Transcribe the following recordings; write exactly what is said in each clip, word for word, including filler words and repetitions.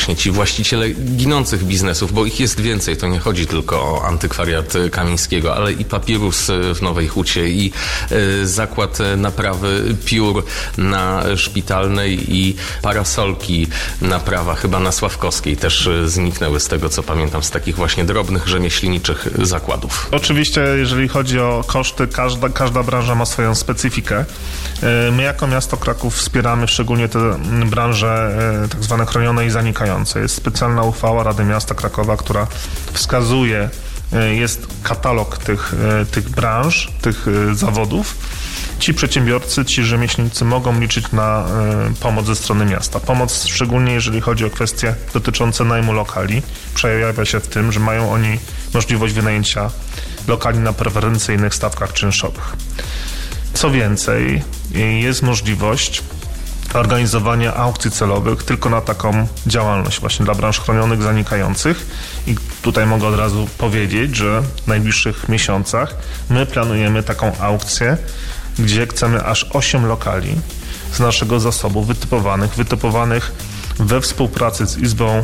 właśnie ci właściciele ginących biznesów, bo ich jest więcej, to nie chodzi tylko o antykwariat Kamińskiego, ale i Papirus w Nowej Hucie, i zakład naprawy piór na Szpitalnej, i parasolki naprawa chyba na Sławkowskiej też zniknęły, z tego co pamiętam, z takich właśnie drobnych rzemieślniczych zakładów. Oczywiście, jeżeli chodzi o koszty, każda, każda branża ma swoją specyfikę. My jako miasto Kraków wspieramy szczególnie te branże tak zwane chronione i zanikające. Jest specjalna uchwała Rady Miasta Krakowa, która wskazuje, jest katalog tych, tych branż, tych zawodów. Ci przedsiębiorcy, ci rzemieślnicy mogą liczyć na pomoc ze strony miasta. Pomoc szczególnie jeżeli chodzi o kwestie dotyczące najmu lokali przejawia się w tym, że mają oni możliwość wynajęcia lokali na preferencyjnych stawkach czynszowych. Co więcej, jest możliwość organizowania aukcji celowych tylko na taką działalność właśnie dla branż chronionych, zanikających. I tutaj mogę od razu powiedzieć, że w najbliższych miesiącach my planujemy taką aukcję, gdzie chcemy aż osiem lokali z naszego zasobu wytypowanych, wytypowanych we współpracy z Izbą e,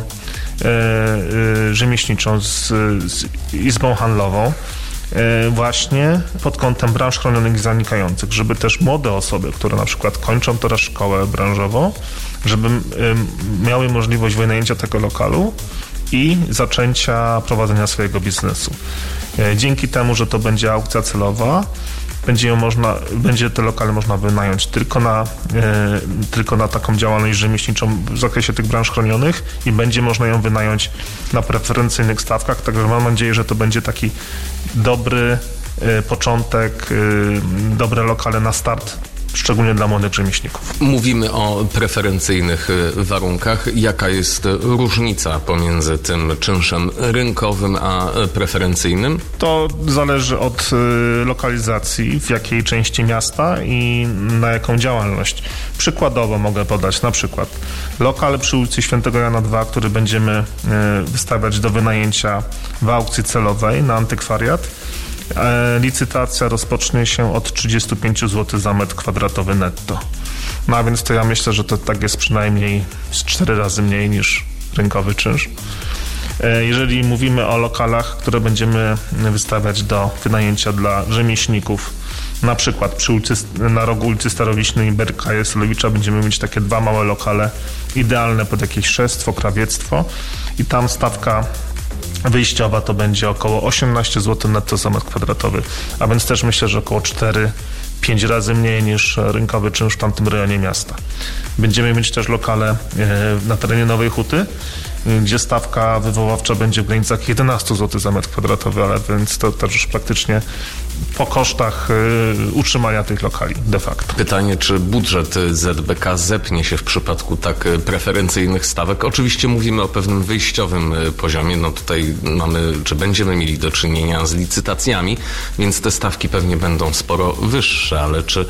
e, Rzemieślniczą, z, z Izbą Handlową, e, właśnie pod kątem branż chronionych i zanikających, żeby też młode osoby, które na przykład kończą teraz szkołę branżową, żeby e, miały możliwość wynajęcia tego lokalu i zaczęcia prowadzenia swojego biznesu. E, dzięki temu, że to będzie aukcja celowa, Będzie, ją można, będzie te lokale można wynająć tylko na, e, tylko na taką działalność rzemieślniczą w zakresie tych branż chronionych i będzie można ją wynająć na preferencyjnych stawkach, także mam nadzieję, że to będzie taki dobry e, początek, e, dobre lokale na start, szczególnie dla młodych rzemieślników. Mówimy o preferencyjnych warunkach. Jaka jest różnica pomiędzy tym czynszem rynkowym a preferencyjnym? To zależy od lokalizacji, w jakiej części miasta i na jaką działalność. Przykładowo mogę podać na przykład lokal przy ulicy Świętego Jana drugiego, który będziemy wystawiać do wynajęcia w aukcji celowej na antykwariat. Licytacja rozpocznie się od trzydzieści pięć złotych za metr kwadratowy netto. No a więc to ja myślę, że to tak jest przynajmniej z cztery razy mniej niż rynkowy czynsz. Jeżeli mówimy o lokalach, które będziemy wystawiać do wynajęcia dla rzemieślników, na przykład przy ulicy, na rogu ulicy Starowiśnej i Berka Jesolowicza będziemy mieć takie dwa małe lokale idealne pod jakieś szewstwo, krawiectwo i tam stawka wyjściowa to będzie około osiemnaście złotych netto za metr kwadratowy, a więc też myślę, że około cztery pięć razy mniej niż rynkowy czynsz w tamtym rejonie miasta. Będziemy mieć też lokale na terenie Nowej Huty, gdzie stawka wywoławcza będzie w granicach jedenaście złotych za metr kwadratowy, ale więc to też już praktycznie po kosztach y, utrzymania tych lokali de facto. Pytanie, czy budżet Z B K zepnie się w przypadku tak preferencyjnych stawek? Oczywiście mówimy o pewnym wyjściowym poziomie, no tutaj mamy, czy będziemy mieli do czynienia z licytacjami, więc te stawki pewnie będą sporo wyższe, ale czy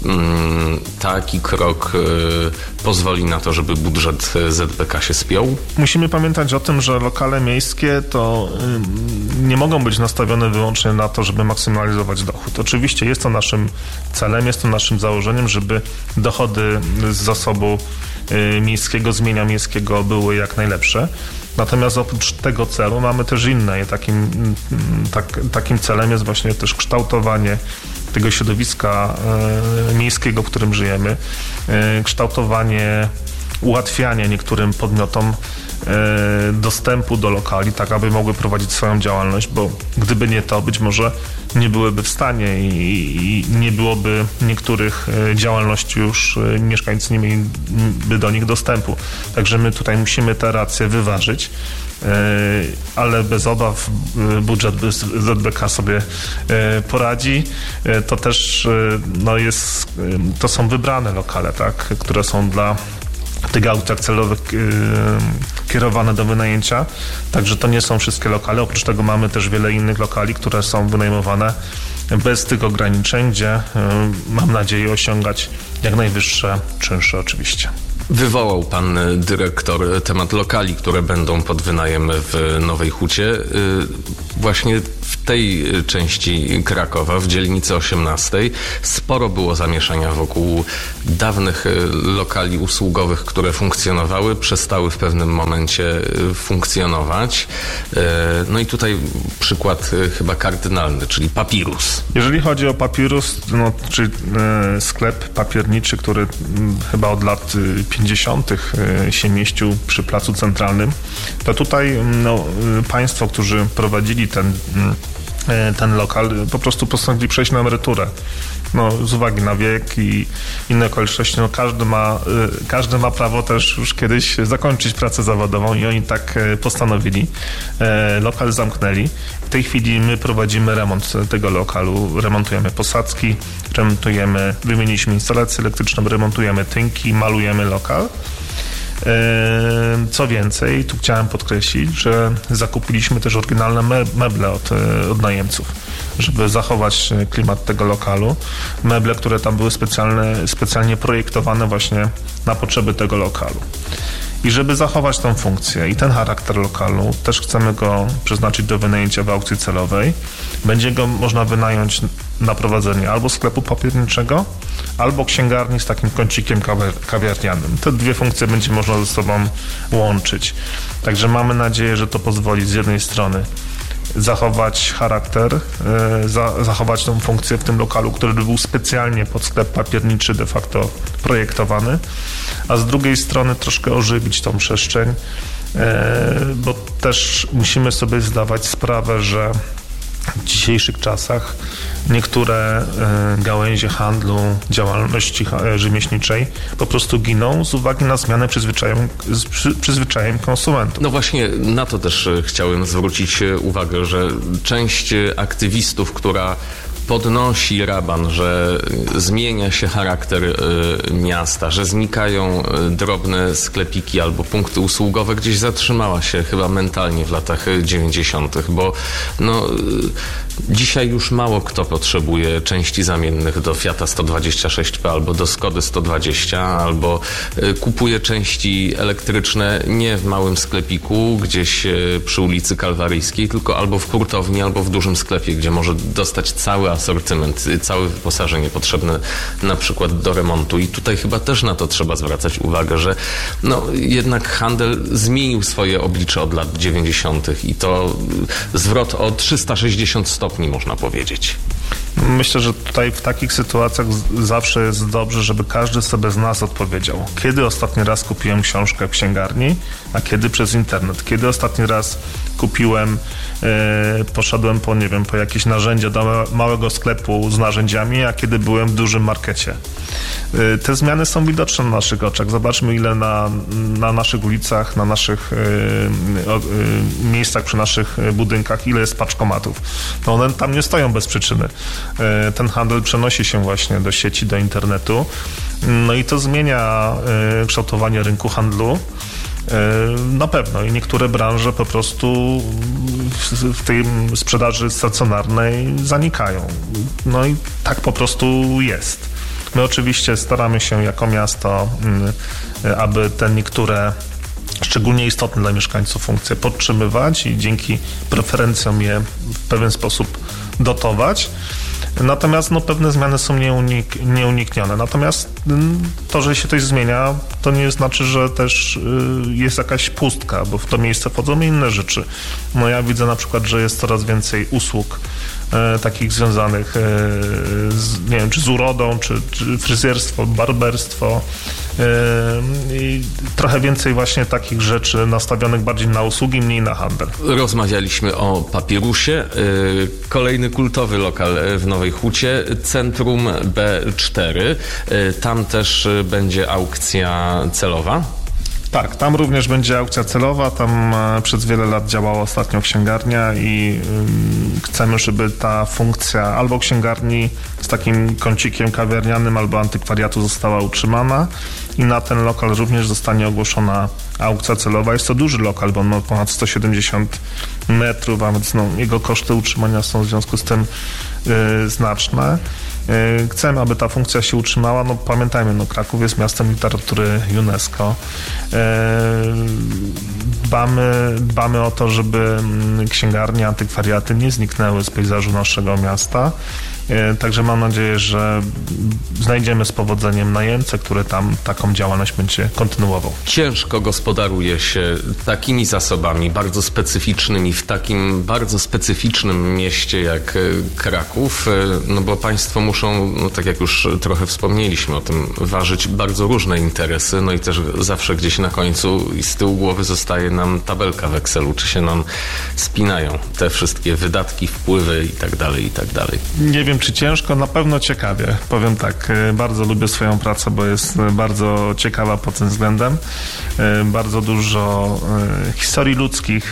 mm, taki krok y, pozwoli na to, żeby budżet Z B K się spiął? Musimy pamiętać o tym, że lokale miejskie to y, nie mogą być nastawione wyłącznie na to, żeby maksymalizować dochód. Oczywiście jest to naszym celem, jest to naszym założeniem, żeby dochody z zasobu y, miejskiego, z mienia miejskiego były jak najlepsze. Natomiast oprócz tego celu mamy też inne. Takim, tak, takim celem jest właśnie też kształtowanie tego środowiska y, miejskiego, w którym żyjemy, y, kształtowanie, ułatwianie niektórym podmiotom dostępu do lokali, tak aby mogły prowadzić swoją działalność, bo gdyby nie to, być może nie byłyby w stanie i, i nie byłoby niektórych działalności już, mieszkańcy nie mieliby do nich dostępu. Także my tutaj musimy te racje wyważyć, ale bez obaw budżet Z B K sobie poradzi. To też no jest, to są wybrane lokale, tak, które są dla tych aukcjach celowych kierowane do wynajęcia, także to nie są wszystkie lokale. Oprócz tego mamy też wiele innych lokali, które są wynajmowane bez tych ograniczeń, gdzie mam nadzieję osiągać jak najwyższe czynsze oczywiście. Wywołał pan dyrektor temat lokali, które będą pod wynajem w Nowej Hucie. Właśnie w tej części Krakowa, w dzielnicy osiemnastej, sporo było zamieszania wokół dawnych lokali usługowych, które funkcjonowały, przestały w pewnym momencie funkcjonować. No i tutaj przykład chyba kardynalny, czyli Papirus. Jeżeli chodzi o Papirus, no, czyli e, sklep papierniczy, który m, chyba od lat pięćdziesiątych się mieścił przy Placu Centralnym, to tutaj no, państwo, którzy prowadzili ten, ten lokal, po prostu postanowili przejść na emeryturę. No, z uwagi na wiek i inne okoliczności, no każdy ma, każdy ma prawo też już kiedyś zakończyć pracę zawodową i oni tak postanowili. Lokal zamknęli. W tej chwili my prowadzimy remont tego lokalu, remontujemy posadzki, remontujemy, wymieniliśmy instalację elektryczną, remontujemy tynki, malujemy lokal. Co więcej, tu chciałem podkreślić, że zakupiliśmy też oryginalne meble od, od najemców, żeby zachować klimat tego lokalu. Meble, które tam były specjalne, specjalnie projektowane właśnie na potrzeby tego lokalu. I żeby zachować tą funkcję i ten charakter lokalu, też chcemy go przeznaczyć do wynajęcia w aukcji celowej. Będzie go można wynająć na prowadzenie albo sklepu papierniczego, albo księgarni z takim kącikiem kawiarnianym. Te dwie funkcje będzie można ze sobą łączyć. Także mamy nadzieję, że to pozwoli z jednej strony zachować charakter, za, zachować tą funkcję w tym lokalu, który był specjalnie pod sklep papierniczy de facto projektowany, a z drugiej strony troszkę ożywić tą przestrzeń, bo też musimy sobie zdawać sprawę, że w dzisiejszych czasach niektóre gałęzie handlu, działalności rzemieślniczej po prostu giną z uwagi na zmianę przyzwyczajem, przyzwyczajem konsumentów. No właśnie na to też chciałem zwrócić uwagę, że część aktywistów, która podnosi raban, że zmienia się charakter y, miasta, że znikają drobne sklepiki albo punkty usługowe, gdzieś zatrzymała się chyba mentalnie w latach dziewięćdziesiątych, bo no, y, dzisiaj już mało kto potrzebuje części zamiennych do Fiata sto dwadzieścia sześć P albo do Skody sto dwadzieścia, albo y, kupuje części elektryczne nie w małym sklepiku, gdzieś y, przy ulicy Kalwaryjskiej, tylko albo w hurtowni, albo w dużym sklepie, gdzie może dostać cały asortyment, całe wyposażenie potrzebne na przykład do remontu. I tutaj chyba też na to trzeba zwracać uwagę, że no jednak handel zmienił swoje oblicze od lat dziewięćdziesiątych i to zwrot o trzysta sześćdziesiąt stopni, można powiedzieć. Myślę, że tutaj w takich sytuacjach zawsze jest dobrze, żeby każdy sobie z nas odpowiedział. Kiedy ostatni raz kupiłem książkę w księgarni, a kiedy przez internet? Kiedy ostatni raz kupiłem, e, poszedłem po, nie wiem, po jakieś narzędzia do małego sklepu z narzędziami, a kiedy byłem w dużym markecie. E, te zmiany są widoczne na naszych oczach. Zobaczmy, ile na, na naszych ulicach, na naszych e, e, miejscach, przy naszych budynkach, ile jest paczkomatów. No one tam nie stoją bez przyczyny. E, ten handel przenosi się właśnie do sieci, do internetu. No i to zmienia e, kształtowanie rynku handlu. Na pewno i niektóre branże po prostu w tej sprzedaży stacjonarnej zanikają. No i tak po prostu jest. My oczywiście staramy się jako miasto, aby te niektóre szczególnie istotne dla mieszkańców funkcje podtrzymywać i dzięki preferencjom je w pewien sposób dotować. Natomiast no, pewne zmiany są nieunik- nieuniknione. Natomiast to, że się coś zmienia, to nie znaczy, że też y, jest jakaś pustka, bo w to miejsce wchodzą inne rzeczy. No ja widzę na przykład, że jest coraz więcej usług e, takich związanych e, z, nie wiem, czy z urodą, czy, czy fryzjerstwo, barberstwo e, i trochę więcej właśnie takich rzeczy nastawionych bardziej na usługi, mniej na handel. Rozmawialiśmy o Papirusie. E, kolejny kultowy lokal w Nowej Hucie, Centrum B cztery. E, tam też będzie aukcja celowa. Tak, tam również będzie aukcja celowa, tam przez wiele lat działała ostatnio księgarnia i chcemy, żeby ta funkcja albo księgarni z takim kącikiem kawiarnianym, albo antykwariatu została utrzymana i na ten lokal również zostanie ogłoszona aukcja celowa. Jest to duży lokal, bo on ma ponad sto siedemdziesiąt metrów, a więc no, jego koszty utrzymania są w związku z tym yy, znaczne. Chcemy, aby ta funkcja się utrzymała. No, pamiętajmy, no, Kraków jest miastem literatury UNESCO. dbamy, dbamy o to, żeby księgarnie, antykwariaty nie zniknęły z pejzażu naszego miasta. Także mam nadzieję, że znajdziemy z powodzeniem najemcę, który tam taką działalność będzie kontynuował. Ciężko gospodaruje się takimi zasobami bardzo specyficznymi w takim bardzo specyficznym mieście jak Kraków, no bo państwo muszą, no tak jak już trochę wspomnieliśmy o tym, ważyć bardzo różne interesy, no i też zawsze gdzieś na końcu i z tyłu głowy zostaje nam tabelka w Excelu, czy się nam spinają te wszystkie wydatki, wpływy i tak dalej, i tak dalej. Nie wiem, czy ciężko, na pewno ciekawie. Powiem tak, bardzo lubię swoją pracę, bo jest bardzo ciekawa pod tym względem. Bardzo dużo historii ludzkich,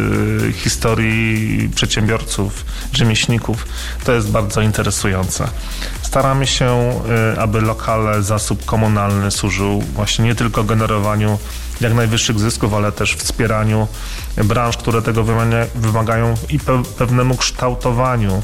historii przedsiębiorców, rzemieślników. To jest bardzo interesujące. Staramy się, aby lokale, zasób komunalny służył właśnie nie tylko generowaniu jak najwyższych zysków, ale też wspieraniu branż, które tego wymagają i pewnemu kształtowaniu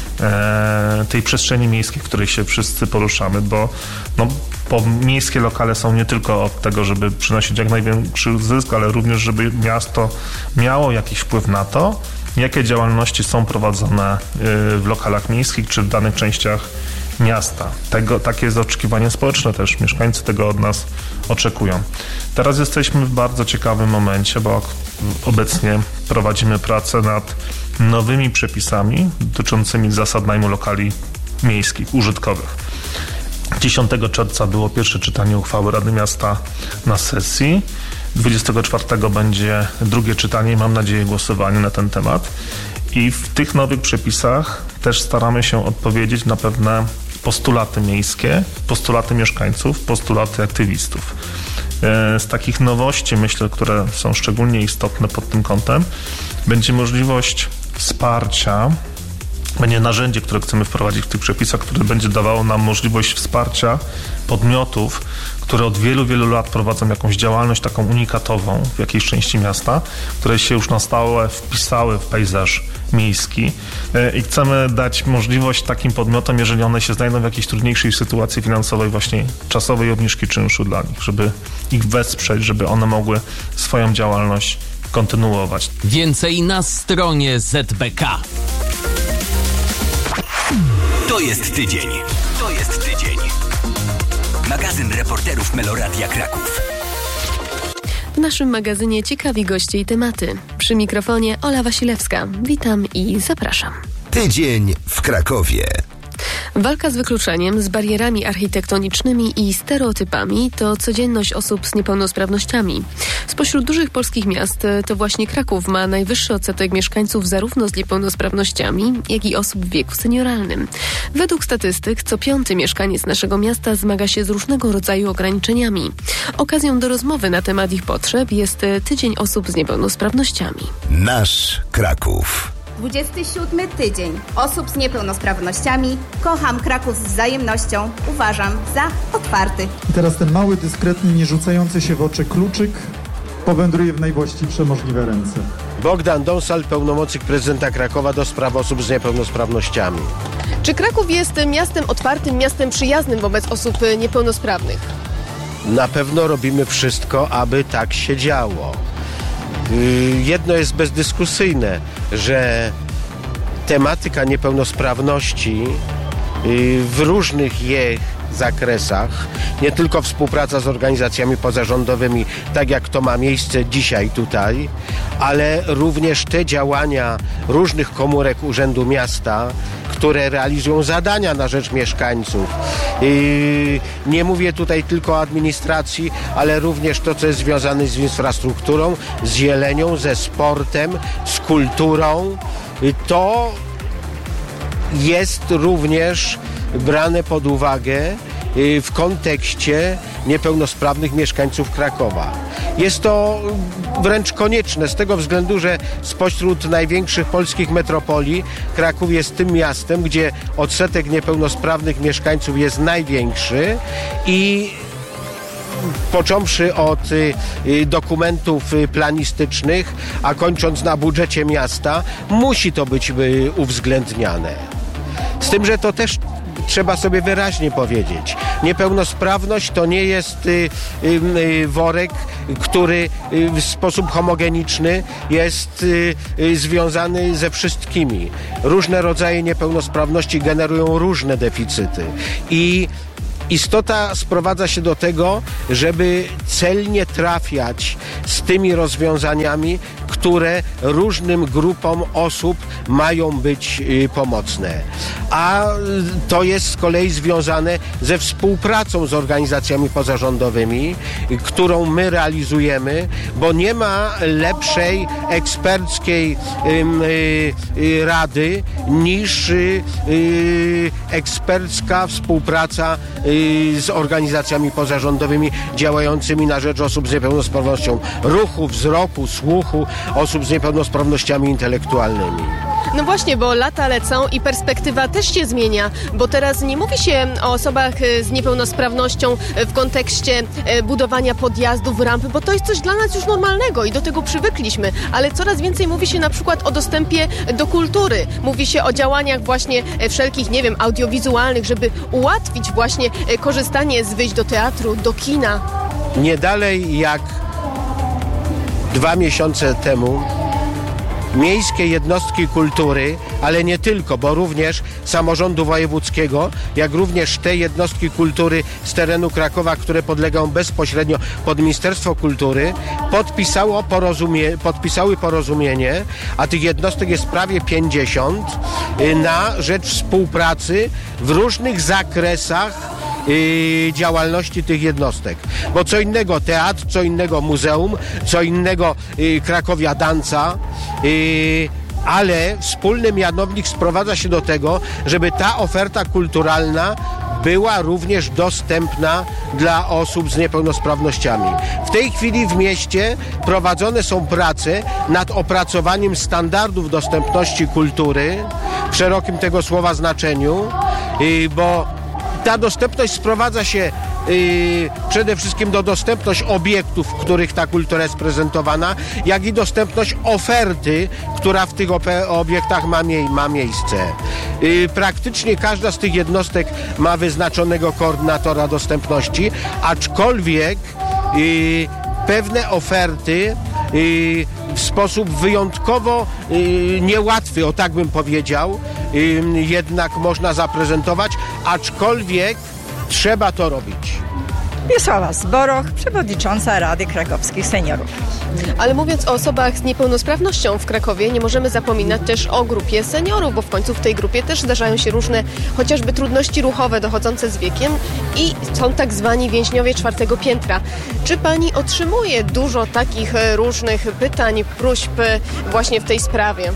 tej przestrzeni miejskiej, w której się wszyscy poruszamy, bo no, bo miejskie lokale są nie tylko od tego, żeby przynosić jak największy zysk, ale również, żeby miasto miało jakiś wpływ na to, jakie działalności są prowadzone w lokalach miejskich czy w danych częściach miasta. Tego, takie jest oczekiwanie społeczne też. Mieszkańcy tego od nas oczekują. Teraz jesteśmy w bardzo ciekawym momencie, bo obecnie prowadzimy pracę nad nowymi przepisami dotyczącymi zasad najmu lokali miejskich, użytkowych. dziesiątego czerwca było pierwsze czytanie uchwały Rady Miasta na sesji. dwudziestego czwartego będzie drugie czytanie i mam nadzieję głosowanie na ten temat. I w tych nowych przepisach też staramy się odpowiedzieć na pewne postulaty miejskie, postulaty mieszkańców, postulaty aktywistów. Z takich nowości, myślę, które są szczególnie istotne pod tym kątem, będzie możliwość wsparcia, będzie narzędzie, które chcemy wprowadzić w tych przepisach, które będzie dawało nam możliwość wsparcia podmiotów, które od wielu, wielu lat prowadzą jakąś działalność taką unikatową w jakiejś części miasta, które się już na stałe wpisały w pejzaż miejski i chcemy dać możliwość takim podmiotom, jeżeli one się znajdą w jakiejś trudniejszej sytuacji finansowej, właśnie czasowej obniżki czynszu dla nich, żeby ich wesprzeć, żeby one mogły swoją działalność kontynuować. Więcej na stronie Z B K. To jest tydzień. To jest tydzień. Magazyn reporterów Meloradia Kraków. W naszym magazynie ciekawi goście i tematy. Przy mikrofonie Ola Wasilewska. Witam i zapraszam. Tydzień w Krakowie. Walka z wykluczeniem, z barierami architektonicznymi i stereotypami to codzienność osób z niepełnosprawnościami. Spośród dużych polskich miast to właśnie Kraków ma najwyższy odsetek mieszkańców zarówno z niepełnosprawnościami, jak i osób w wieku senioralnym. Według statystyk co piąty mieszkaniec naszego miasta zmaga się z różnego rodzaju ograniczeniami. Okazją do rozmowy na temat ich potrzeb jest Tydzień Osób z Niepełnosprawnościami. Nasz Kraków. dwudziesty siódmy tydzień osób z niepełnosprawnościami. Kocham Kraków z wzajemnością. Uważam za otwarty. I teraz ten mały, dyskretny, nie rzucający się w oczy kluczyk powędruje w najwłaściwsze możliwe ręce. Bogdan Dąsal, pełnomocnik prezydenta Krakowa do spraw osób z niepełnosprawnościami. Czy Kraków jest miastem otwartym, miastem przyjaznym wobec osób niepełnosprawnych? Na pewno robimy wszystko, aby tak się działo. Jedno jest bezdyskusyjne, że tematyka niepełnosprawności w różnych jej zakresach, nie tylko współpraca z organizacjami pozarządowymi, tak jak to ma miejsce dzisiaj tutaj, ale również te działania różnych komórek Urzędu Miasta, które realizują zadania na rzecz mieszkańców. Yy, nie mówię tutaj tylko o administracji, ale również to, co jest związane z infrastrukturą, z zielenią, ze sportem, z kulturą. Yy, to jest również brane pod uwagę w kontekście niepełnosprawnych mieszkańców Krakowa. Jest to wręcz konieczne z tego względu, że spośród największych polskich metropolii Kraków jest tym miastem, gdzie odsetek niepełnosprawnych mieszkańców jest największy i począwszy od y, dokumentów y, planistycznych, a kończąc na budżecie miasta, musi to być y, uwzględniane. Z tym, że to też trzeba sobie wyraźnie powiedzieć. Niepełnosprawność to nie jest y, y, y, worek, który y, w sposób homogeniczny jest y, y, związany ze wszystkimi. Różne rodzaje niepełnosprawności generują różne deficyty i istota sprowadza się do tego, żeby celnie trafiać z tymi rozwiązaniami, które różnym grupom osób mają być y, pomocne. A to jest z kolei związane ze współpracą z organizacjami pozarządowymi, y, którą my realizujemy, bo nie ma lepszej eksperckiej y, y, y, rady niż y, y, ekspercka współpraca y, z organizacjami pozarządowymi działającymi na rzecz osób z niepełnosprawnością ruchu, wzroku, słuchu, osób z niepełnosprawnościami intelektualnymi. No właśnie, bo lata lecą i perspektywa też się zmienia, bo teraz nie mówi się o osobach z niepełnosprawnością w kontekście budowania podjazdów, rampy, bo to jest coś dla nas już normalnego i do tego przywykliśmy, ale coraz więcej mówi się na przykład o dostępie do kultury. Mówi się o działaniach właśnie wszelkich, nie wiem, audiowizualnych, żeby ułatwić właśnie korzystanie z wyjść do teatru, do kina. Nie dalej jak dwa miesiące temu miejskie jednostki kultury, ale nie tylko, bo również samorządu wojewódzkiego, jak również te jednostki kultury z terenu Krakowa, które podlegają bezpośrednio pod Ministerstwo Kultury, podpisało porozumie, podpisały porozumienie, a tych jednostek jest prawie pięćdziesiąt, na rzecz współpracy w różnych zakresach Yy, działalności tych jednostek. Bo co innego teatr, co innego muzeum, co innego yy, Krakowia Danca, yy, ale wspólny mianownik sprowadza się do tego, żeby ta oferta kulturalna była również dostępna dla osób z niepełnosprawnościami. W tej chwili w mieście prowadzone są prace nad opracowaniem standardów dostępności kultury w szerokim tego słowa znaczeniu, yy, bo ta dostępność sprowadza się yy, przede wszystkim do dostępności obiektów, w których ta kultura jest prezentowana, jak i dostępność oferty, która w tych obiektach ma, mie- ma miejsce. Yy, praktycznie każda z tych jednostek ma wyznaczonego koordynatora dostępności, aczkolwiek yy, pewne oferty yy, w sposób wyjątkowo yy, niełatwy, o tak bym powiedział, yy, jednak można zaprezentować, aczkolwiek trzeba to robić. Wiesława Zboroch, przewodnicząca Rady Krakowskich Seniorów. Ale mówiąc o osobach z niepełnosprawnością w Krakowie, nie możemy zapominać też o grupie seniorów, bo w końcu w tej grupie też zdarzają się różne chociażby trudności ruchowe dochodzące z wiekiem i są tak zwani więźniowie czwartego piętra. Czy pani otrzymuje dużo takich różnych pytań, próśb właśnie w tej sprawie?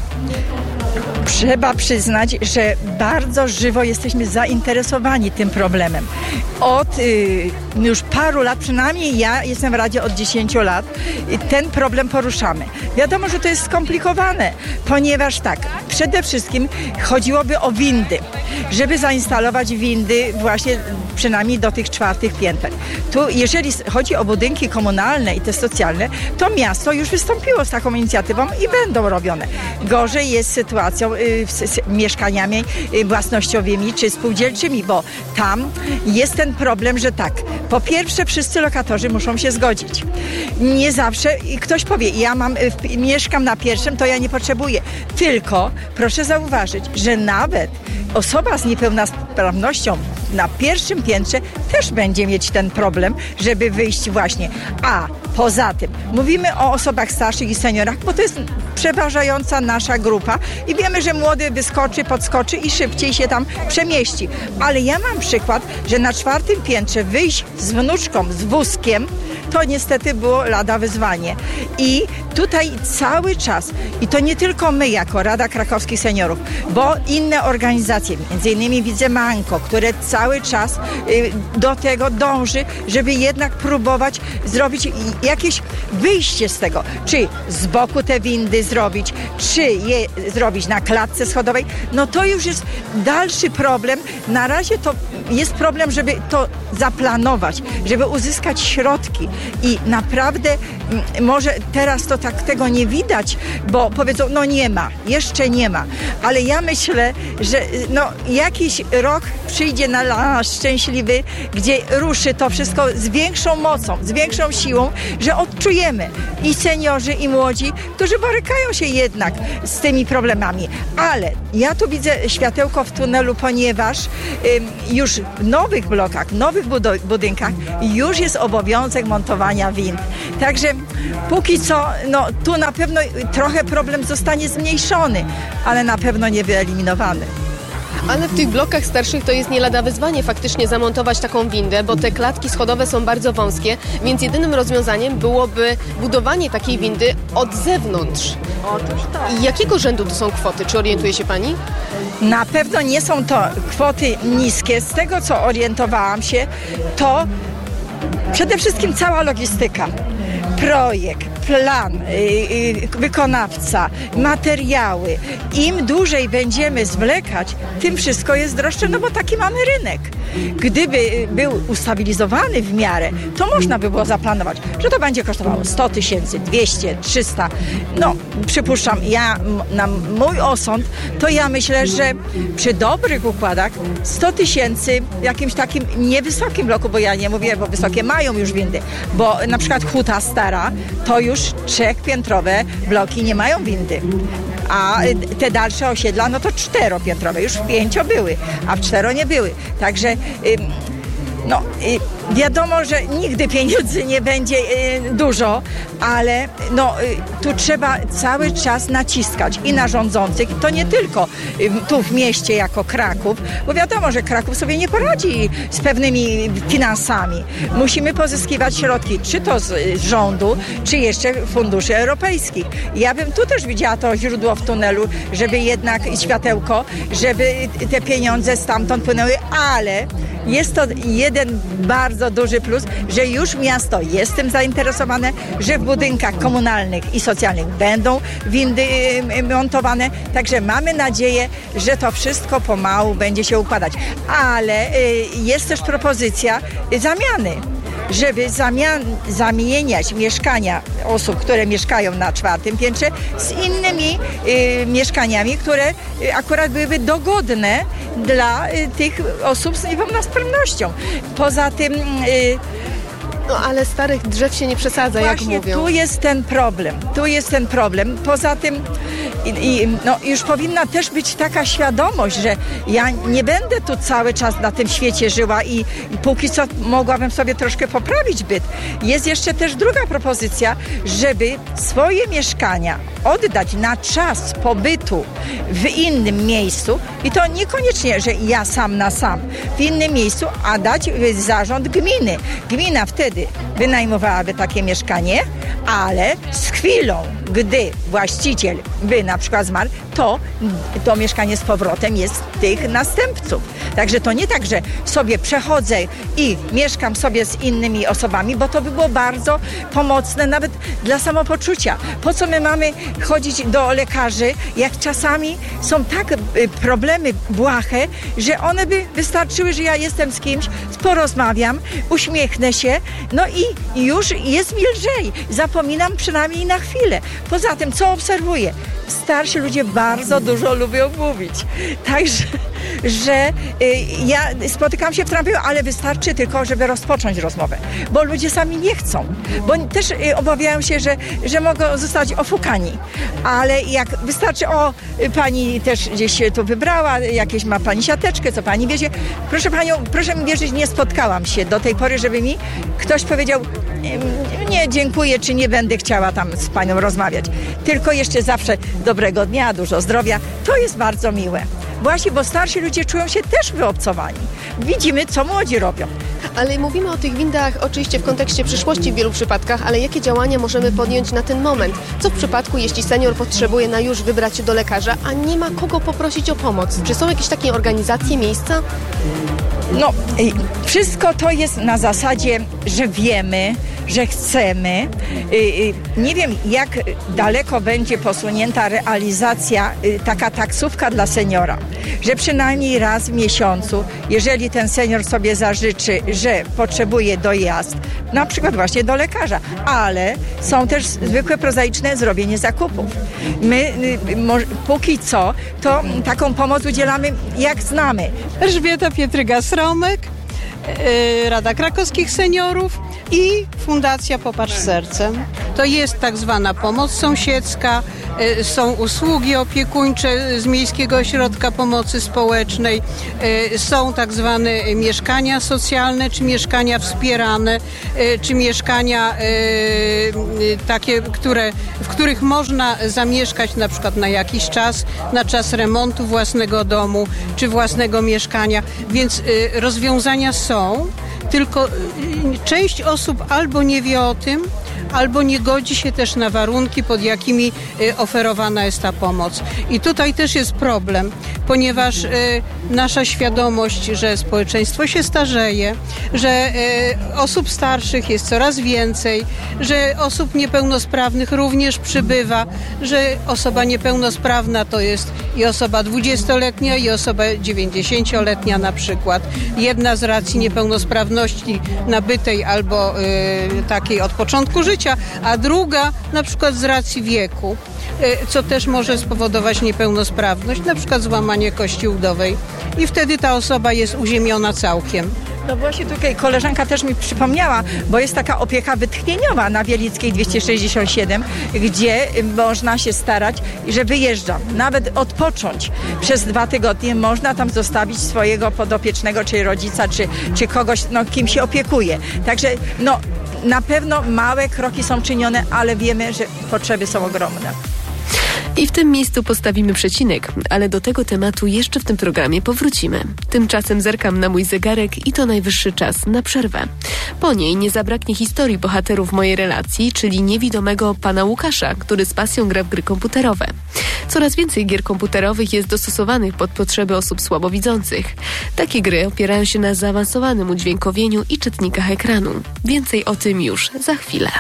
Trzeba przyznać, że bardzo żywo jesteśmy zainteresowani tym problemem. Od y, już paru lat, przynajmniej ja jestem w Radzie od dziesięciu lat, ten problem poruszamy. Wiadomo, że to jest skomplikowane, ponieważ tak, przede wszystkim chodziłoby o windy, żeby zainstalować windy właśnie przynajmniej do tych czwartych pięter. Tu, jeżeli chodzi o budynki komunalne i te socjalne, to miasto już wystąpiło z taką inicjatywą i będą robione. Gorzej jest sytuacją y, z, z mieszkaniami y, własnościowymi czy spółdzielczymi, bo tam jest ten problem, że tak, po pierwsze wszyscy lokatorzy muszą się zgodzić. Nie zawsze ktoś powie, ja mam, y, mieszkam na pierwszym, to ja nie potrzebuję. Tylko proszę zauważyć, że nawet osoba z niepełnosprawnością na pierwszym piętrze też będzie mieć ten problem, żeby wyjść właśnie. A poza tym mówimy o osobach starszych i seniorach, bo to jest przeważająca nasza grupa i wiemy, że młody wyskoczy, podskoczy i szybciej się tam przemieści. Ale ja mam przykład, że na czwartym piętrze wyjść z wnuczką, z wózkiem, to niestety było lada wyzwanie. I tutaj cały czas, i to nie tylko my jako Rada Krakowskich Seniorów, bo inne organizacje, między innymi widzę Manko, które cały czas y, do tego dąży, żeby jednak próbować zrobić jakieś wyjście z tego. Czy z boku te windy zrobić, czy je zrobić na klatce schodowej, no to już jest dalszy problem. Na razie to jest problem, żeby to zaplanować, żeby uzyskać środki i naprawdę m, może teraz to tak tak tego nie widać, bo powiedzą, no nie ma, jeszcze nie ma. Ale ja myślę, że no jakiś rok przyjdzie na nas szczęśliwy, gdzie ruszy to wszystko z większą mocą, z większą siłą, że odczujemy i seniorzy, i młodzi, którzy borykają się jednak z tymi problemami. Ale ja tu widzę światełko w tunelu, ponieważ ym, już w nowych blokach, nowych budo- budynkach już jest obowiązek montowania wind. Także póki co, no tu na pewno trochę problem zostanie zmniejszony, ale na pewno nie wyeliminowany. Ale w tych blokach starszych to jest nie lada wyzwanie faktycznie zamontować taką windę, bo te klatki schodowe są bardzo wąskie, więc jedynym rozwiązaniem byłoby budowanie takiej windy od zewnątrz. Otóż to. I jakiego rzędu to są kwoty? Czy orientuje się pani? Na pewno nie są to kwoty niskie. Z tego, co orientowałam się, to przede wszystkim cała logistyka. Projekt, plan, yy, wykonawca, materiały. Im dłużej będziemy zwlekać, tym wszystko jest droższe, no bo taki mamy rynek. Gdyby był ustabilizowany w miarę, to można by było zaplanować, że to będzie kosztowało sto tysięcy, dwieście, trzysta. No, przypuszczam, ja na mój osąd, to ja myślę, że przy dobrych układach sto tysięcy w jakimś takim niewysokim bloku, bo ja nie mówię, bo wysokie mają już windy, bo na przykład Huta Stara to już trzechpiętrowe bloki nie mają windy. A te dalsze osiedla, no to czteropiętrowe, już w pięcio były, a w cztero nie były. Także no, wiadomo, że nigdy pieniędzy nie będzie dużo, ale no, tu trzeba cały czas naciskać i na rządzących, to nie tylko tu w mieście jako Kraków, bo wiadomo, że Kraków sobie nie poradzi z pewnymi finansami. Musimy pozyskiwać środki, czy to z rządu, czy jeszcze funduszy europejskich. Ja bym tu też widziała to źródło w tunelu, żeby jednak światełko, żeby te pieniądze stamtąd płynęły, ale jest to jeden bardzo duży plus, że już miasto jest tym zainteresowane, że w budynkach komunalnych i socjalnych będą windy montowane, także mamy nadzieję, że to wszystko pomału będzie się układać. Ale jest też propozycja zamiany, żeby zamian, zamieniać mieszkania osób, które mieszkają na czwartym piętrze z innymi y, mieszkaniami, które y, akurat byłyby dogodne dla y, tych osób z niepełnosprawnością. Poza tym y, no ale starych drzew się nie przesadza, jak mówią. Właśnie tu jest ten problem. Tu jest ten problem. Poza tym i, i, no, już powinna też być taka świadomość, że ja nie będę tu cały czas na tym świecie żyła i, i póki co mogłabym sobie troszkę poprawić byt. Jest jeszcze też druga propozycja, żeby swoje mieszkania oddać na czas pobytu w innym miejscu i to niekoniecznie, że ja sam na sam w innym miejscu, a dać zarząd gminy. Gmina wtedy wynajmowałaby takie mieszkanie, ale z chwilą, gdy właściciel by na przykład zmarł, to to mieszkanie z powrotem jest tych następców. Także to nie tak, że sobie przechodzę i mieszkam sobie z innymi osobami, bo to by było bardzo pomocne nawet dla samopoczucia. Po co my mamy chodzić do lekarzy, jak czasami są tak problemy błahe, że one by wystarczyły, że ja jestem z kimś, porozmawiam, uśmiechnę się, no i już jest mi lżej. Zapominam przynajmniej na chwilę. Poza tym, co obserwuję? Starsi ludzie bardzo dużo lubią mówić. Także, że y, ja spotykam się w tramwaju, ale wystarczy tylko, żeby rozpocząć rozmowę. Bo ludzie sami nie chcą. Bo też y, obawiają się, że, że mogą zostać ofukani. Ale jak wystarczy, o, pani też gdzieś się tu wybrała, jakieś ma pani siateczkę, co pani wiezie. Proszę panią, proszę mi wierzyć, nie spotkałam się do tej pory, żeby mi ktoś powiedział, nie, dziękuję, czy nie będę chciała tam z panią rozmawiać. Tylko jeszcze zawsze dobrego dnia, dużo zdrowia. To jest bardzo miłe. Właśnie, bo starsi ludzie czują się też wyobcowani. Widzimy, co młodzi robią. Ale mówimy o tych windach oczywiście w kontekście przyszłości w wielu przypadkach, ale jakie działania możemy podjąć na ten moment? Co w przypadku, jeśli senior potrzebuje na już wybrać się do lekarza, a nie ma kogo poprosić o pomoc? Czy są jakieś takie organizacje, miejsca? No, wszystko to jest na zasadzie, że wiemy, że chcemy. Nie wiem, jak daleko będzie posunięta realizacja, taka taksówka dla seniora, że przynajmniej raz w miesiącu, jeżeli ten senior sobie zażyczy, że potrzebuje dojazd, na przykład właśnie do lekarza, ale są też zwykłe, prozaiczne zrobienie zakupów. My y, mo, póki co to taką pomoc udzielamy jak znamy. Elżbieta Pietryga-Sromek, yy, Rada Krakowskich Seniorów i Fundacja Popatrz Sercem. To jest tak zwana pomoc sąsiedzka, yy, są usługi opiekuńcze z Miejskiego Ośrodka Pomocy Społecznej, yy, są tak zwane mieszkania socjalne, czy mieszkania wspierane, yy, czy mieszkania yy, yy, takie, które, w których można zamieszkać na przykład na jakiś czas, na czas remontu własnego domu, czy własnego mieszkania, więc yy, rozwiązania są. Tylko część osób albo nie wie o tym, albo nie godzi się też na warunki, pod jakimi oferowana jest ta pomoc. I tutaj też jest problem, ponieważ nasza świadomość, że społeczeństwo się starzeje, że osób starszych jest coraz więcej, że osób niepełnosprawnych również przybywa, że osoba niepełnosprawna to jest i osoba dwudziestoletnia, i osoba dziewięćdziesięcioletnia na przykład. Jedna z racji niepełnosprawności nabytej albo y, takiej od początku życia, a druga na przykład z racji wieku, y, co też może spowodować niepełnosprawność, na przykład złamanie kości udowej. I wtedy ta osoba jest uziemiona całkiem. No właśnie tutaj koleżanka też mi przypomniała, bo jest taka opieka wytchnieniowa na Wielickiej dwieście sześćdziesiąt siedem, gdzie można się starać, że wyjeżdżam, nawet odpocząć. Przez dwa tygodnie można tam zostawić swojego podopiecznego, czy rodzica, czy, czy kogoś, no, kim się opiekuje. Także no, na pewno małe kroki są czynione, ale wiemy, że potrzeby są ogromne. I w tym miejscu postawimy przecinek, ale do tego tematu jeszcze w tym programie powrócimy. Tymczasem zerkam na mój zegarek i to najwyższy czas na przerwę. Po niej nie zabraknie historii bohaterów mojej relacji, czyli niewidomego pana Łukasza, który z pasją gra w gry komputerowe. Coraz więcej gier komputerowych jest dostosowanych pod potrzeby osób słabowidzących. Takie gry opierają się na zaawansowanym udźwiękowieniu i czytnikach ekranu. Więcej o tym już za chwilę.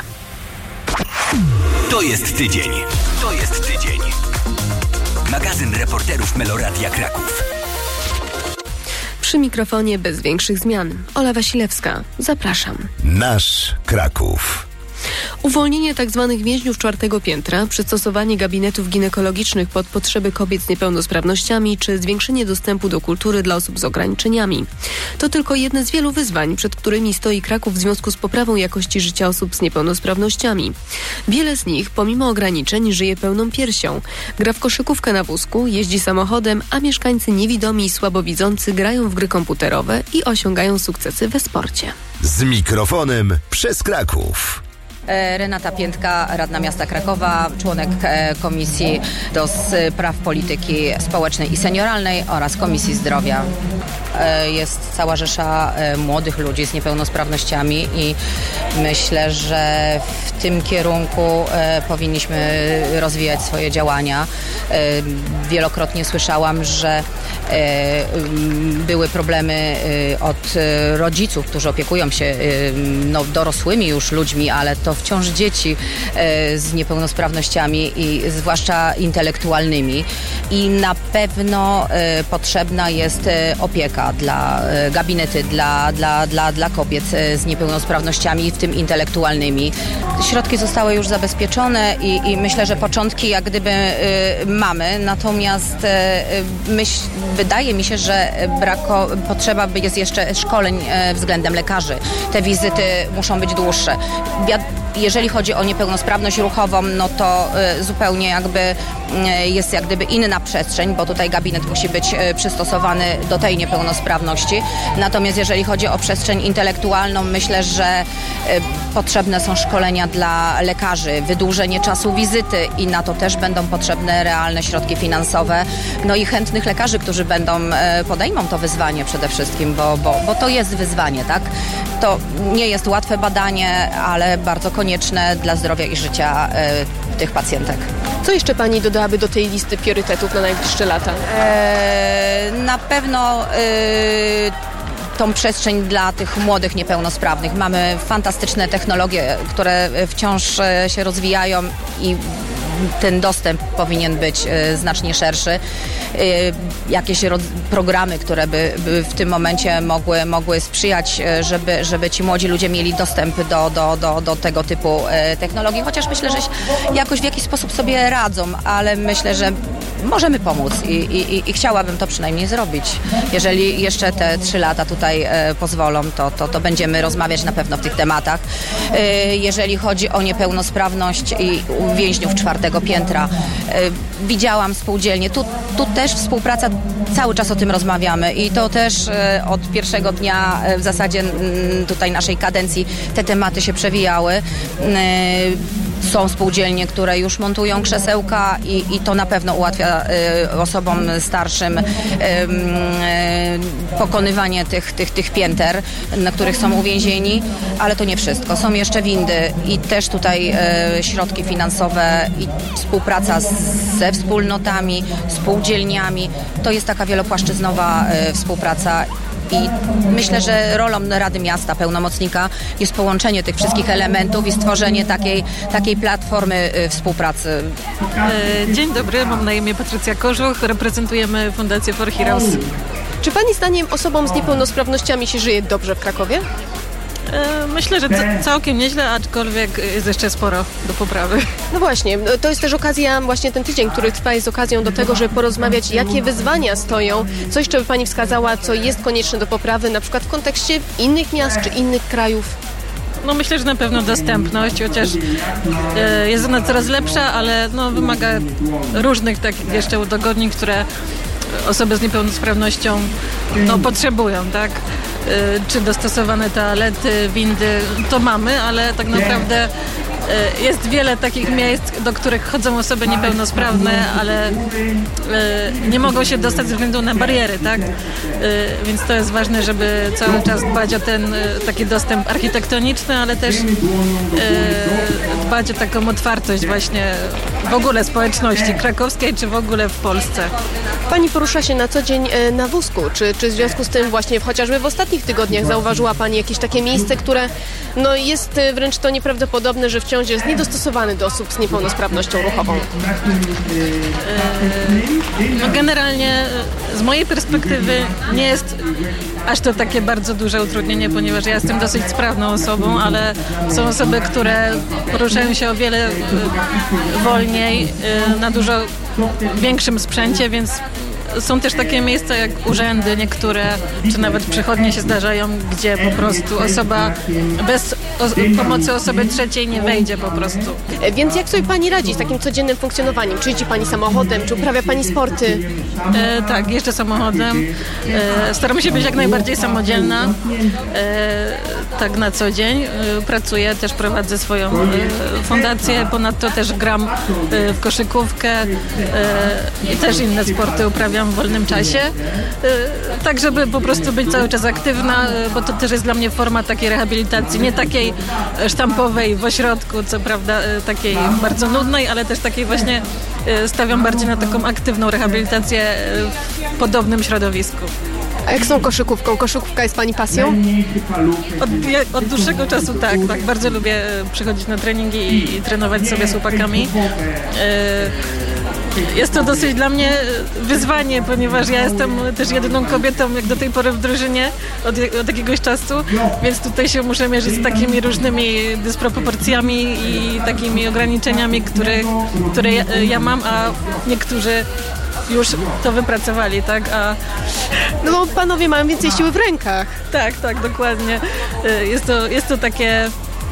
To jest tydzień. To jest tydzień. Magazyn reporterów Meloradia Kraków. Przy mikrofonie bez większych zmian. Ola Wasilewska. Zapraszam. Nasz Kraków. Uwolnienie tzw. więźniów czwartego piętra, przystosowanie gabinetów ginekologicznych pod potrzeby kobiet z niepełnosprawnościami czy zwiększenie dostępu do kultury dla osób z ograniczeniami. To tylko jedne z wielu wyzwań, przed którymi stoi Kraków w związku z poprawą jakości życia osób z niepełnosprawnościami. Wiele z nich, pomimo ograniczeń, żyje pełną piersią. Gra w koszykówkę na wózku, jeździ samochodem, a mieszkańcy niewidomi i słabowidzący grają w gry komputerowe i osiągają sukcesy we sporcie. Z mikrofonem przez Kraków. Renata Piętka, radna miasta Krakowa, członek Komisji do Spraw Polityki Społecznej i Senioralnej oraz Komisji Zdrowia. Jest cała rzesza młodych ludzi z niepełnosprawnościami i myślę, że w tym kierunku powinniśmy rozwijać swoje działania. Wielokrotnie słyszałam, że były problemy od rodziców, którzy opiekują się no, dorosłymi już ludźmi, ale to wciąż dzieci z niepełnosprawnościami i zwłaszcza intelektualnymi. I na pewno potrzebna jest opieka dla gabinety dla, dla, dla, dla kobiet z niepełnosprawnościami, w tym intelektualnymi. Środki zostały już zabezpieczone i, i myślę, że początki jak gdyby mamy, natomiast myśl, wydaje mi się, że brako, potrzeba jest jeszcze szkoleń względem lekarzy. Te wizyty muszą być dłuższe. Jeżeli chodzi o niepełnosprawność ruchową, no to y, zupełnie jakby y, jest jak gdyby inna przestrzeń, bo tutaj gabinet musi być y, przystosowany do tej niepełnosprawności. Natomiast jeżeli chodzi o przestrzeń intelektualną, myślę, że y, potrzebne są szkolenia dla lekarzy, wydłużenie czasu wizyty i na to też będą potrzebne realne środki finansowe. No i chętnych lekarzy, którzy będą, y, podejmą to wyzwanie przede wszystkim, bo, bo, bo to jest wyzwanie, tak? To nie jest łatwe badanie, ale bardzo konieczne dla zdrowia i życia y, tych pacjentek. Co jeszcze Pani dodałaby do tej listy priorytetów na najbliższe lata? E, na pewno y, tą przestrzeń dla tych młodych niepełnosprawnych. Mamy fantastyczne technologie, które wciąż się rozwijają i ten dostęp powinien być znacznie szerszy. Jakieś programy, które by, by w tym momencie mogły, mogły sprzyjać, żeby, żeby ci młodzi ludzie mieli dostęp do, do, do, do tego typu technologii, chociaż myślę, że jakoś w jakiś sposób sobie radzą, ale myślę, że możemy pomóc i, i, i chciałabym to przynajmniej zrobić. Jeżeli jeszcze te trzy lata tutaj e, pozwolą, to, to, to będziemy rozmawiać na pewno w tych tematach. E, jeżeli chodzi o niepełnosprawność i więźniów czwartego piętra, e, widziałam spółdzielnie. Tu, tu też współpraca, cały czas o tym rozmawiamy i to też e, od pierwszego dnia e, w zasadzie m, tutaj naszej kadencji te tematy się przewijały. E, Są spółdzielnie, które już montują krzesełka i, i to na pewno ułatwia y, osobom starszym y, y, pokonywanie tych, tych, tych pięter, na których są uwięzieni, ale to nie wszystko. Są jeszcze windy i też tutaj y, środki finansowe i współpraca z, ze wspólnotami, spółdzielniami. To jest taka wielopłaszczyznowa y, współpraca. I myślę, że rolą Rady Miasta, pełnomocnika jest połączenie tych wszystkich elementów i stworzenie takiej, takiej platformy y, współpracy. Dzień dobry, mam na imię Patrycja Kożuch, reprezentujemy Fundację For Heroes. Czy Pani zdaniem osobom z niepełnosprawnościami się żyje dobrze w Krakowie? Myślę, że całkiem nieźle, aczkolwiek jest jeszcze sporo do poprawy. No właśnie, to jest też okazja, właśnie ten tydzień, który trwa, jest okazją do tego, żeby porozmawiać, jakie wyzwania stoją, co jeszcze by Pani wskazała, co jest konieczne do poprawy, na przykład w kontekście innych miast czy innych krajów. No myślę, że na pewno dostępność, chociaż e, jest ona coraz lepsza, ale no, wymaga różnych takich jeszcze udogodnień, które osoby z niepełnosprawnością no, potrzebują, tak? Czy dostosowane toalety, windy, to mamy, ale tak naprawdę jest wiele takich miejsc, do których chodzą osoby niepełnosprawne, ale nie mogą się dostać ze względu na bariery, tak? Więc to jest ważne, żeby cały czas dbać o ten taki dostęp architektoniczny, ale też dbać o taką otwartość właśnie w ogóle społeczności krakowskiej, czy w ogóle w Polsce. Pani porusza się na co dzień na wózku. Czy, czy w związku z tym właśnie chociażby w ostatnich tygodniach zauważyła Pani jakieś takie miejsce, które no, jest wręcz to nieprawdopodobne, że wciąż jest niedostosowany do osób z niepełnosprawnością ruchową? No, generalnie z mojej perspektywy nie jest aż to takie bardzo duże utrudnienie, ponieważ ja jestem dosyć sprawną osobą, ale są osoby, które poruszają się o wiele wolniej, na dużo większym sprzęcie, więc są też takie miejsca jak urzędy niektóre, czy nawet przychodnie się zdarzają, gdzie po prostu osoba bez o- pomocy osoby trzeciej nie wejdzie po prostu. Więc jak sobie Pani radzi z takim codziennym funkcjonowaniem? Czy jeździ Pani samochodem, czy uprawia Pani sporty? E, tak, jeżdżę samochodem. E, staram się być jak najbardziej samodzielna. E, tak na co dzień. E, pracuję, też prowadzę swoją e, fundację. Ponadto też gram e, w koszykówkę e, i też inne sporty uprawiam w wolnym czasie. E, tak, żeby po prostu być cały czas aktywna, e, bo to też jest dla mnie forma takiej rehabilitacji. Nie takiej sztampowej w ośrodku, co prawda e, takiej bardzo nudnej, ale też takiej właśnie e, stawiam bardziej na taką aktywną rehabilitację e, w podobnym środowisku. A jak z tą koszykówką? Koszykówka jest Pani pasją? Od, od dłuższego czasu tak, tak. Bardzo lubię przychodzić na treningi i, i trenować sobie z chłopakami. E, Jest to dosyć dla mnie wyzwanie, ponieważ ja jestem też jedyną kobietą jak do tej pory w drużynie od, od jakiegoś czasu, więc tutaj się muszę mierzyć z takimi różnymi dysproporcjami i takimi ograniczeniami, które, które ja, ja mam, a niektórzy już to wypracowali, tak? A... No bo panowie mają więcej siły w rękach. Tak, tak, dokładnie. Jest to, jest to takie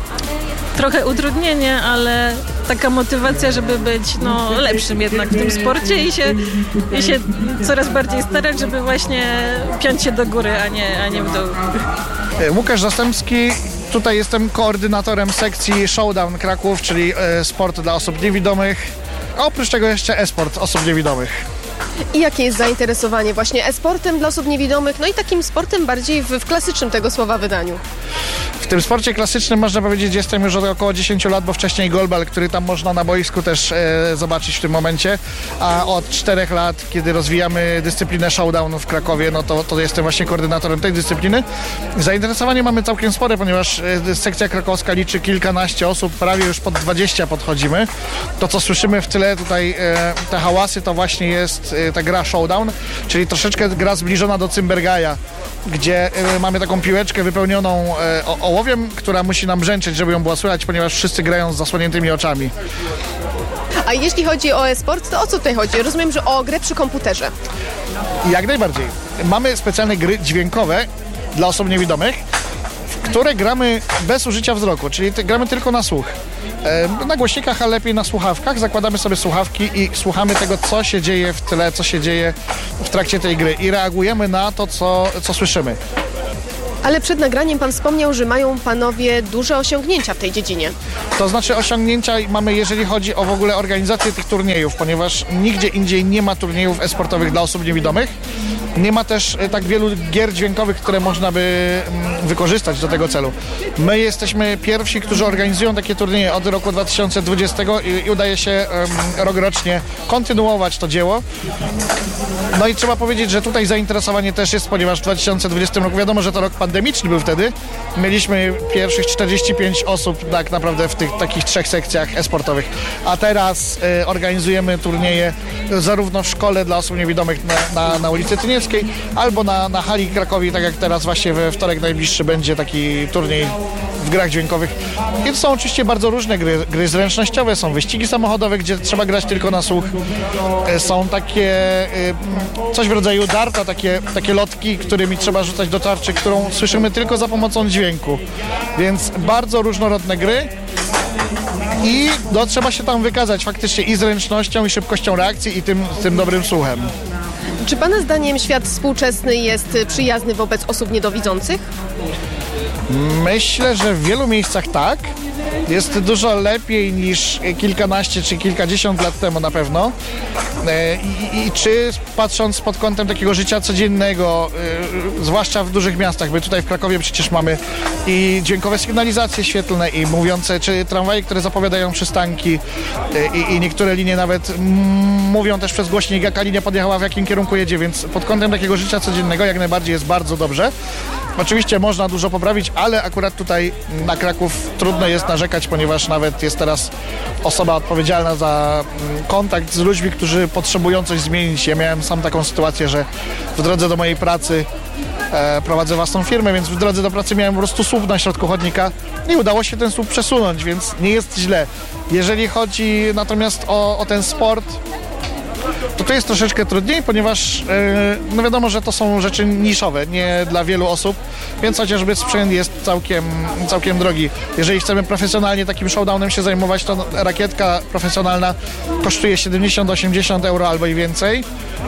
trochę utrudnienie, ale taka motywacja, żeby być no, lepszym jednak w tym sporcie i się, i się coraz bardziej starać, żeby właśnie piąć się do góry, a nie, a nie w dół. Łukasz Zastępski, tutaj jestem koordynatorem sekcji Showdown Kraków, czyli e, sport dla osób niewidomych, a oprócz tego jeszcze e-sport osób niewidomych. I jakie jest zainteresowanie właśnie e-sportem dla osób niewidomych, no i takim sportem bardziej w, w klasycznym tego słowa wydaniu? W tym sporcie klasycznym można powiedzieć, jestem już od około dziesięć lat, bo wcześniej golbal, który tam można na boisku też e, zobaczyć w tym momencie, a od czterech lat, kiedy rozwijamy dyscyplinę showdown w Krakowie, no to, to jestem właśnie koordynatorem tej dyscypliny. Zainteresowanie mamy całkiem spore, ponieważ e, sekcja krakowska liczy kilkanaście osób, prawie już pod dwadzieścia podchodzimy. To, co słyszymy w tyle tutaj, e, te hałasy, to właśnie jest e, ta gra showdown, czyli troszeczkę gra zbliżona do Cymbergaja, gdzie e, mamy taką piłeczkę wypełnioną e, ołowiem, która musi nam brzęczeć, żeby ją było słychać, ponieważ wszyscy grają z zasłoniętymi oczami. A jeśli chodzi o e-sport, to o co tutaj chodzi? Rozumiem, że o grę przy komputerze. Jak najbardziej. Mamy specjalne gry dźwiękowe dla osób niewidomych, w które gramy bez użycia wzroku, czyli te, gramy tylko na słuch. E, na głośnikach, a lepiej na słuchawkach. Zakładamy sobie słuchawki i słuchamy tego, co się dzieje w tle, co się dzieje w trakcie tej gry i reagujemy na to, co, co słyszymy. Ale przed nagraniem pan wspomniał, że mają panowie duże osiągnięcia w tej dziedzinie. To znaczy osiągnięcia mamy, jeżeli chodzi o w ogóle organizację tych turniejów, ponieważ nigdzie indziej nie ma turniejów e-sportowych dla osób niewidomych. Nie ma też tak wielu gier dźwiękowych, które można by wykorzystać do tego celu. My jesteśmy pierwsi, którzy organizują takie turnieje od roku dwa tysiące dwudziestego i, i udaje się um, rokrocznie kontynuować to dzieło. No i trzeba powiedzieć, że tutaj zainteresowanie też jest, ponieważ w dwa tysiące dwudziestym roku, wiadomo, że to rok pandemiczny był wtedy, mieliśmy pierwszych czterdzieści pięć osób tak naprawdę w tych takich trzech sekcjach e-sportowych. A teraz e, organizujemy turnieje zarówno w szkole dla osób niewidomych na, na, na ulicy Tynieckiej, albo na, na hali Krakowi, tak jak teraz właśnie we wtorek najbliższy będzie taki turniej w grach dźwiękowych. I to są oczywiście bardzo różne gry, gry zręcznościowe, są wyścigi samochodowe, gdzie trzeba grać tylko na słuch. Są takie coś w rodzaju darta, takie, takie lotki, którymi trzeba rzucać do tarczy, którą słyszymy tylko za pomocą dźwięku. Więc bardzo różnorodne gry. I no, trzeba się tam wykazać faktycznie i zręcznością, i szybkością reakcji, i tym, tym dobrym słuchem. Czy pana zdaniem świat współczesny jest przyjazny wobec osób niedowidzących? Myślę, że w wielu miejscach tak. Jest dużo lepiej niż kilkanaście czy kilkadziesiąt lat temu na pewno. I, i, i czy patrząc pod kątem takiego życia codziennego, y, zwłaszcza w dużych miastach, my tutaj w Krakowie przecież mamy i dźwiękowe sygnalizacje świetlne, i mówiące, czy tramwaje, które zapowiadają przystanki, y, i, i niektóre linie nawet m, mówią też przez głośnik, jaka linia podjechała, w jakim kierunku jedzie, więc pod kątem takiego życia codziennego jak najbardziej jest bardzo dobrze. Oczywiście można dużo poprawić, ale akurat tutaj na Kraków trudno jest narzekać, ponieważ nawet jest teraz osoba odpowiedzialna za kontakt z ludźmi, którzy potrzebują coś zmienić. Ja miałem sam taką sytuację, że w drodze do mojej pracy e, prowadzę własną firmę, więc w drodze do pracy miałem po prostu słup na środku chodnika i udało się ten słup przesunąć, więc nie jest źle. Jeżeli chodzi natomiast o, o ten sport, to to jest troszeczkę trudniej, ponieważ yy, no wiadomo, że to są rzeczy niszowe, nie dla wielu osób, więc chociażby sprzęt jest całkiem, całkiem drogi. Jeżeli chcemy profesjonalnie takim showdownem się zajmować, to rakietka profesjonalna kosztuje siedemdziesiąt do osiemdziesięciu euro albo i więcej.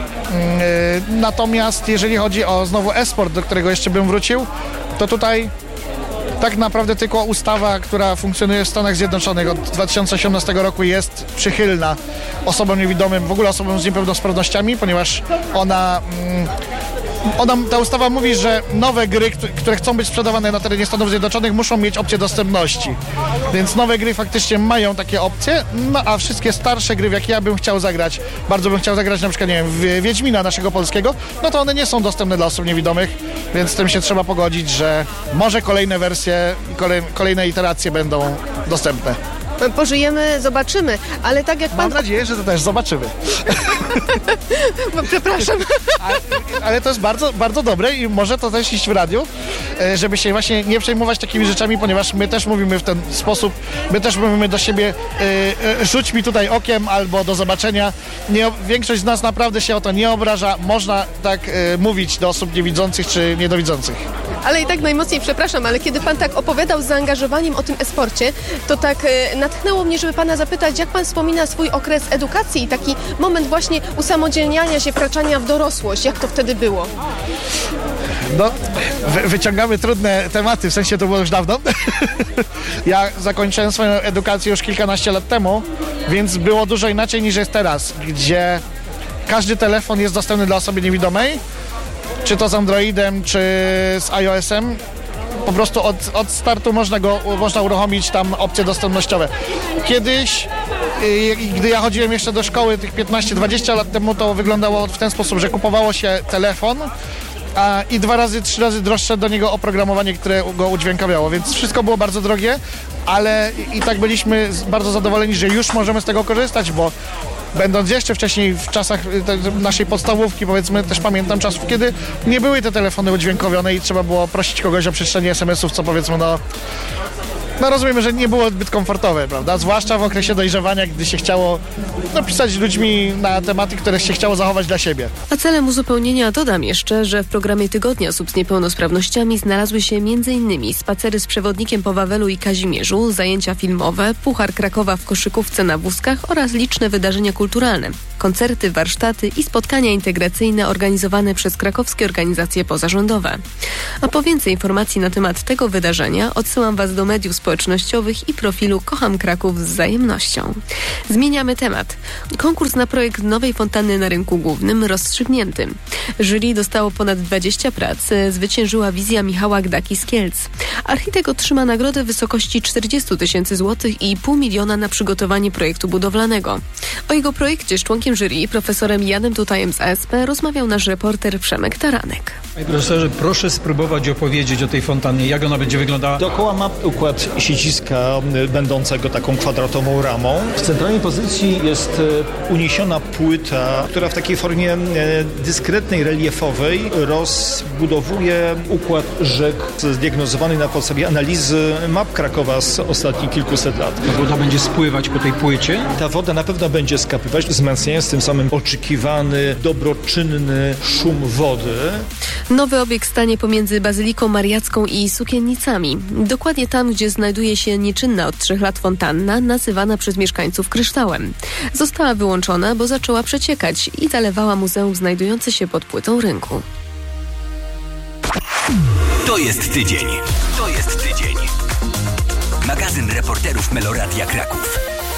Yy, natomiast jeżeli chodzi o znowu e-sport, do którego jeszcze bym wrócił, to tutaj tak naprawdę tylko ustawa, która funkcjonuje w Stanach Zjednoczonych od dwa tysiące osiemnastego roku jest przychylna osobom niewidomym, w ogóle osobom z niepełnosprawnościami, ponieważ ona, ona ta ustawa mówi, że nowe gry, które chcą być sprzedawane na terenie Stanów Zjednoczonych, muszą mieć opcję dostępności. Więc nowe gry faktycznie mają takie opcje, no a wszystkie starsze gry, w jakie ja bym chciał zagrać, bardzo bym chciał zagrać na przykład, nie wiem, w Wiedźmina naszego polskiego, no to one nie są dostępne dla osób niewidomych, więc z tym się trzeba pogodzić, że może kolejne wersje i kolej, kolejne iteracje będą dostępne. Pożyjemy, zobaczymy, ale tak jak pan... Mam nadzieję, że to też zobaczymy. Przepraszam. Ale, ale to jest bardzo, bardzo dobre i może to też iść w radiu, żeby się właśnie nie przejmować takimi rzeczami, ponieważ my też mówimy w ten sposób, my też mówimy do siebie y, y, rzuć mi tutaj okiem albo do zobaczenia. Nie, większość z nas naprawdę się o to nie obraża. Można tak y, mówić do osób niewidzących czy niedowidzących. Ale i tak najmocniej przepraszam, ale kiedy pan tak opowiadał z zaangażowaniem o tym e-sporcie, to tak e, natchnęło mnie, żeby pana zapytać, jak pan wspomina swój okres edukacji i taki moment właśnie usamodzielniania się, wkraczania w dorosłość. Jak to wtedy było? No, wy, wyciągamy trudne tematy, w sensie to było już dawno. Ja zakończyłem swoją edukację już kilkanaście lat temu, więc było dużo inaczej niż jest teraz, gdzie każdy telefon jest dostępny dla osoby niewidomej, czy to z Androidem, czy z iOS-em. Po prostu od, od startu można go, można uruchomić tam opcje dostępnościowe. Kiedyś, yy, gdy ja chodziłem jeszcze do szkoły tych piętnaście dwadzieścia lat temu, to wyglądało w ten sposób, że kupowało się telefon a, i dwa razy, trzy razy droższe do niego oprogramowanie, które go udźwiękawiało, więc wszystko było bardzo drogie, ale i, i tak byliśmy bardzo zadowoleni, że już możemy z tego korzystać, bo będąc jeszcze wcześniej w czasach naszej podstawówki, powiedzmy, też pamiętam czasów, kiedy nie były te telefony udźwiękowione i trzeba było prosić kogoś o przeczytanie es em esów, co powiedzmy, no, no rozumiemy, że nie było zbyt komfortowe, prawda? Zwłaszcza w okresie dojrzewania, gdy się chciało no, pisać z ludźmi na tematy, które się chciało zachować dla siebie. A celem uzupełnienia dodam jeszcze, że w programie Tygodnia Osób z Niepełnosprawnościami znalazły się m.in. spacery z przewodnikiem po Wawelu i Kazimierzu, zajęcia filmowe, Puchar Krakowa w koszykówce na wózkach oraz liczne wydarzenia kulturalne, koncerty, warsztaty i spotkania integracyjne organizowane przez krakowskie organizacje pozarządowe. A po więcej informacji na temat tego wydarzenia odsyłam Was do mediów społecznościowych i profilu Kocham Kraków z wzajemnością. Zmieniamy temat. Konkurs na projekt nowej fontanny na rynku głównym rozstrzygnięty. Jury dostało ponad dwadzieścia prac. Zwyciężyła wizja Michała Gdaki z Kielc. Architekt otrzyma nagrodę w wysokości czterdzieści tysięcy złotych i pół miliona na przygotowanie projektu budowlanego. O jego projekcie z członkiem jury, profesorem Janem Tutajem z A S P, rozmawiał nasz reporter Przemek Taranek. Panie profesorze, proszę spróbować opowiedzieć o tej fontannie, jak ona będzie wyglądała. Dookoła ma układ siedziska będącego taką kwadratową ramą. W centralnej pozycji jest uniesiona płyta, która w takiej formie dyskretnej, reliefowej rozbudowuje układ rzek zdiagnozowany na podstawie analizy map Krakowa z ostatnich kilkuset lat. Ta woda będzie spływać po tej płycie? Ta woda na pewno będzie skapywać, wzmacniając tym samym oczekiwany, dobroczynny szum wody. Nowy obiekt stanie pomiędzy Bazyliką Mariacką i Sukiennicami. Dokładnie tam, gdzie znajduje się nieczynna od trzech lat fontanna, nazywana przez mieszkańców kryształem. Została wyłączona, bo zaczęła przeciekać i zalewała muzeum znajdujące się pod płytą rynku. To jest tydzień. To jest tydzień. Magazyn reporterów Meloradia Kraków.